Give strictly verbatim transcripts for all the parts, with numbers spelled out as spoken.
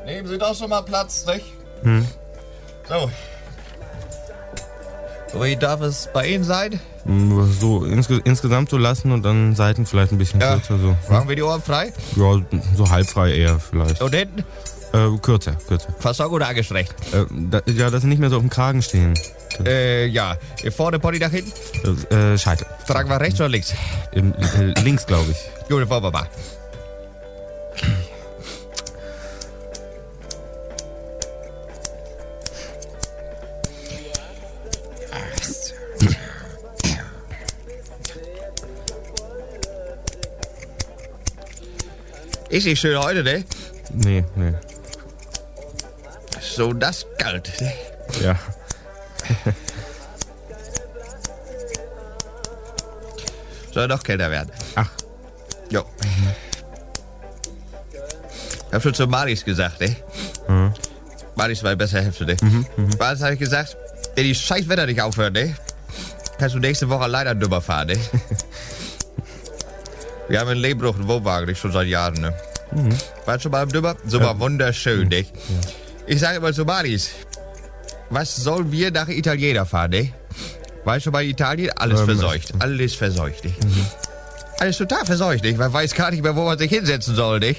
Nehmen Sie doch schon mal Platz, nicht? Hm. So. Wie darf es bei Ihnen sein? So insge- insgesamt so lassen und dann Seiten vielleicht ein bisschen Ja. kürzer. So. Machen wir die Ohren frei? Ja, so halbfrei eher vielleicht. Und hinten? Äh, kürzer, kürzer. Fasson oder angestreckt? Äh, da, ja, dass sie nicht mehr so auf dem Kragen stehen. Äh, ja. Hier vorne Pony nach hinten? Äh, Scheitel. Tragen wir rechts oder links? Im, äh, links, glaube ich. Gut, dann wollen wir mal. Ist nicht schön heute, ne? Nee, nee. So das kalt, ne? Ja. Soll noch kälter werden. Ach. Jo. Ich hab schon zu Maris gesagt, ne? Mhm. Maris war die bessere Hälfte, ne? Mhm, mhm. Maris habe ich gesagt, wenn die scheiß Wetter nicht aufhört, ne? Kannst du nächste Woche leider drüber fahren, ne? Wir haben in Lehmbruch einen Wohnwagen, nicht schon seit Jahren, ne? Mhm. Warst schon mal im Dümmer? Super, Ja. wunderschön, ne? Ja. Ich sage immer zu Maris, was sollen wir nach Italiener fahren, ne? Weißt du, bei Italien alles Ähm, verseucht. Alles verseucht, nicht? Mhm. Alles total verseucht, nicht? Man weiß gar nicht mehr, wo man sich hinsetzen soll, nicht?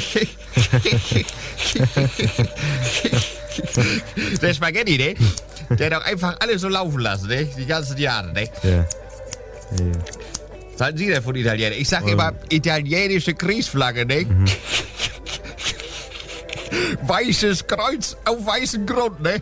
Der Spaghetti, ne? Der hat doch einfach alles so laufen lassen, ne? Die ganzen Jahre, ne? Ja. Ja. Was halten Sie denn von Italienern? Ich sag Ähm. immer, italienische Kriegsflagge, ne? Mhm. Weißes Kreuz auf weißem Grund, ne?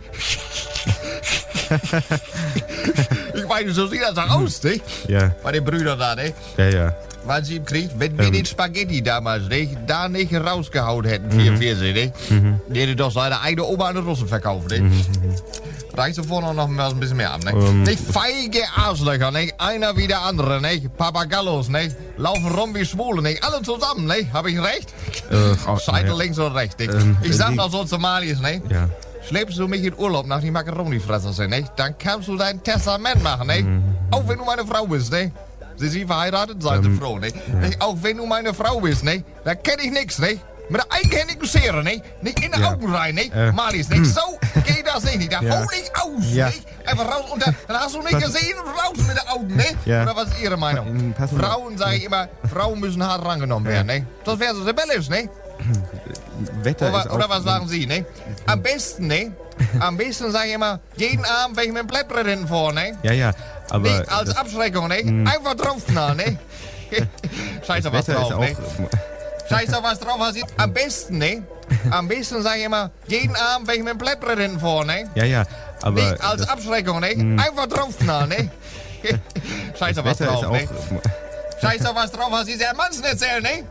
Ich meine, so sieht das doch aus, ne? Ja, Bei den Brüdern da, ne? ja, ja. Waren sie im Krieg? Wenn wir Ähm. den Spaghetti damals nicht, da nicht rausgehauen hätten, vierundvierzig, ne? Mhm. Die hätte doch seine eigene Oma an den Russen verkauft, ne? Mhm. Reicht sofort noch, noch mal ein bisschen mehr ab, ne? Ähm. Nicht feige Arschlöcher, ne? Einer wie der andere, ne? Papagallos, ne? Laufen rum wie Schwule, ne? Alle zusammen, ne? Hab ich recht? Äh, auch- Scheitel ja. links und rechts, ne? Ähm, Ich sag die- doch so zu Marius, ne? Ja. Schleppst du mich in Urlaub nach die Macaroni-Fresser sind, ne? Dann kannst du dein Testament machen, ne? Mhm. Auch wenn du meine Frau bist, ne? Sie sind verheiratet, seien sie Ähm, froh, ne? Nicht? Auch wenn du meine Frau bist, ne? Da kenn ich nix, ne? Mit der eigenhändigen Schere, ne? Nicht in die Ja. Augen rein, ne? Äh. Marius, ne? So geht das nicht, da Ja. hol ich aus, Ja. ne? Einfach raus und dann, dann hast du nicht Pass- gesehen und raus mit den Augen, ne? Ja. Oder was ist Ihre Meinung? Pass mal- Frauen, sage ich immer, Frauen müssen hart rangenommen werden, ne? Sonst wären sie rebellisch, ne? Wetter Oder, ist auch, oder was sagen Sie, ne? Am besten, ne? Am besten sage ich immer, jeden Abend welche mit dem Blättbrett hinten vor, ne? Ja, ja. Aber Nicht als das Abschreckung, ne? Einfach draufknallen, ne? Scheiß auf was Wetter ist drauf, auch. ne? Scheiß auf was drauf, was ich... Am besten, ne? Am besten sage ich immer, jeden Abend welche mit dem Blättbrett hinten vor, ne? Ja, ja. Aber Nicht als das Abschreckung, ne? Einfach draufknallen, ne? Scheiß auf was Wetter ist drauf, auch. ne? Scheiß auf was drauf, was Sie sehr Mann erzählen, ne?